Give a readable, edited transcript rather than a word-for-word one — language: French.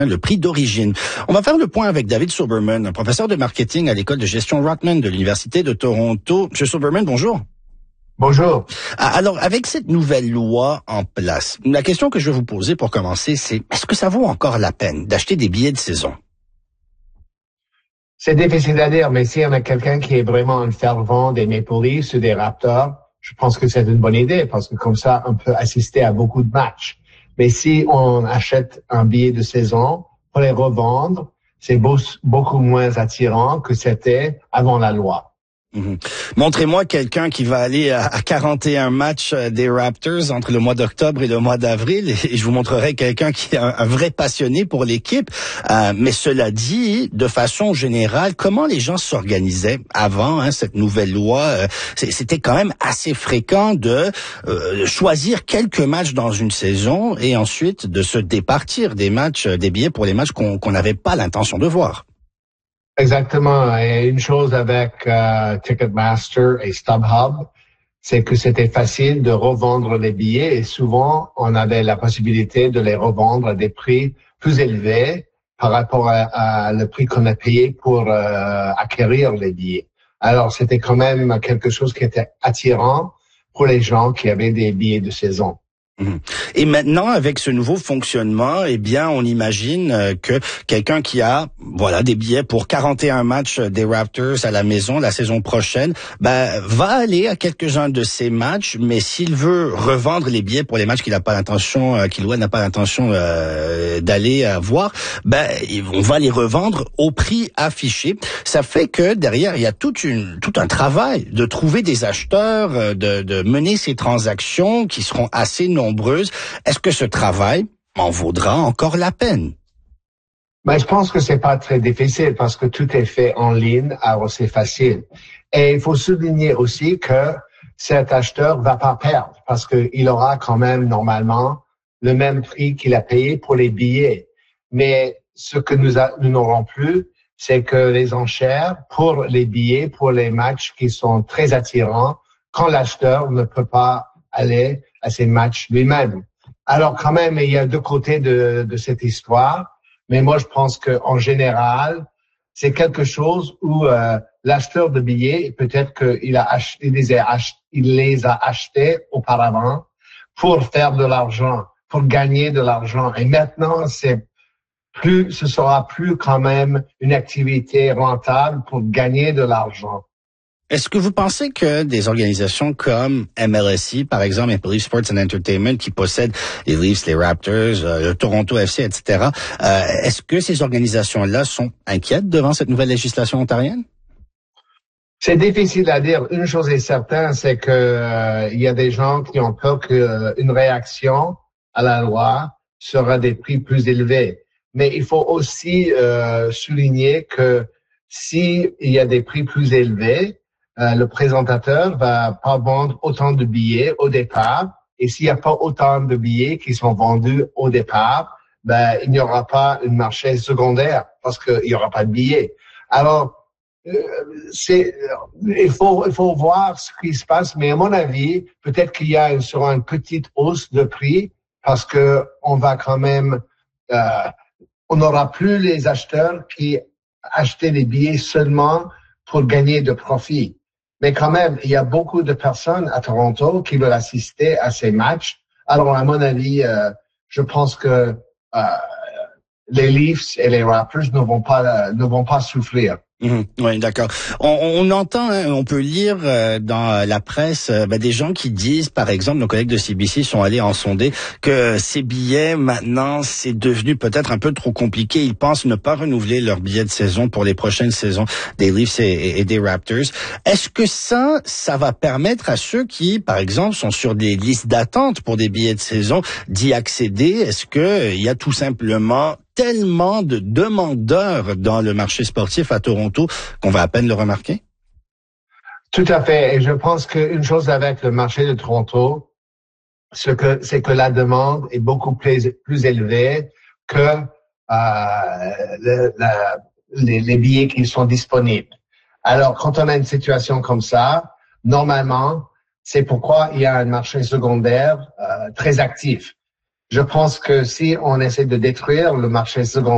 le prix d'origine. On va faire le point avec David Soberman, un professeur de marketing à l'école de gestion Rotman de l'Université de Toronto. Monsieur Soberman, bonjour. Bonjour. Alors, avec cette nouvelle loi en place, la question que je vais vous poser pour commencer, c'est est-ce que ça vaut encore la peine d'acheter des billets de saison? C'est difficile à dire, mais si on a quelqu'un qui est vraiment un fervent des Maple Leafs ou des Raptors, je pense que c'est une bonne idée parce que comme ça, on peut assister à beaucoup de matchs. Mais si on achète un billet de saison pour les revendre, c'est beaucoup moins attirant que c'était avant la loi. Montrez-moi quelqu'un qui va aller à 41 matchs des Raptors entre le mois d'octobre et le mois d'avril et je vous montrerai quelqu'un qui est un vrai passionné pour l'équipe. Mais cela dit, de façon générale, comment les gens s'organisaient avant cette nouvelle loi? C'était quand même assez fréquent de choisir quelques matchs dans une saison et ensuite de se départir des matchs, des billets pour les matchs qu'on n'avait pas l'intention de voir. Exactement. Et une chose avec Ticketmaster et StubHub, c'est que c'était facile de revendre les billets et souvent on avait la possibilité de les revendre à des prix plus élevés par rapport à le prix qu'on a payé pour acquérir les billets. Alors c'était quand même quelque chose qui était attirant pour les gens qui avaient des billets de saison. Et maintenant, avec ce nouveau fonctionnement, eh bien, on imagine que quelqu'un qui a, des billets pour 41 matchs des Raptors à la maison la saison prochaine, va aller à quelques-uns de ces matchs, mais s'il veut revendre les billets pour les matchs qu'il n'a pas l'intention d'aller voir, on va les revendre au prix affiché. Ça fait que derrière, il y a tout un travail de trouver des acheteurs, de mener ces transactions qui seront assez nombreuses. Est-ce que ce travail en vaudra encore la peine? Je pense que c'est pas très difficile parce que tout est fait en ligne, alors c'est facile. Et il faut souligner aussi que cet acheteur va pas perdre parce qu'il aura quand même normalement le même prix qu'il a payé pour les billets. Mais ce que nous n'aurons plus, c'est que les enchères pour les billets, pour les matchs qui sont très attirants, quand l'acheteur ne peut pas aller à ces matchs lui-même. Alors quand même, il y a deux côtés de cette histoire, mais moi je pense que en général, c'est quelque chose où l'acheteur de billets, peut-être qu'il les a achetés auparavant pour faire de l'argent, pour gagner de l'argent. Et maintenant, ce sera plus quand même une activité rentable pour gagner de l'argent. Est-ce que vous pensez que des organisations comme MLSE, par exemple, Maple Leaf Sports and Entertainment, qui possèdent les Leafs, les Raptors, le Toronto FC, etc., est-ce que ces organisations-là sont inquiètes devant cette nouvelle législation ontarienne? C'est difficile à dire. Une chose est certaine, c'est que il y a des gens qui ont peur qu'une réaction à la loi sera des prix plus élevés. Mais il faut aussi souligner que s'il y a des prix plus élevés, le présentateur va pas vendre autant de billets au départ. Et s'il n'y a pas autant de billets qui sont vendus au départ, il n'y aura pas un marché secondaire parce qu'il n'y aura pas de billets. Alors, il faut voir ce qui se passe. Mais à mon avis, peut-être qu'il y sera une petite hausse de prix parce que on va quand même, on n'aura plus les acheteurs qui achetaient les billets seulement pour gagner de profit. Mais quand même, il y a beaucoup de personnes à Toronto qui veulent assister à ces matchs. Alors, à mon avis, je pense que les Leafs et les Raptors ne vont pas souffrir. Oui, d'accord. On entend, on peut lire dans la presse des gens qui disent, par exemple, nos collègues de CBC sont allés en sonder, que ces billets, maintenant, c'est devenu peut-être un peu trop compliqué. Ils pensent ne pas renouveler leurs billets de saison pour les prochaines saisons des Leafs et des Raptors. Est-ce que ça va permettre à ceux qui, par exemple, sont sur des listes d'attente pour des billets de saison d'y accéder? Est-ce que il y a tout simplement tellement de demandeurs dans le marché sportif à Toronto qu'on va à peine le remarquer? Tout à fait. Et je pense qu'une chose avec le marché de Toronto, c'est que la demande est beaucoup plus élevée que les billets qui sont disponibles. Alors, quand on a une situation comme ça, normalement, c'est pourquoi il y a un marché secondaire très actif. Je pense que si on essaie de détruire le marché secondaire,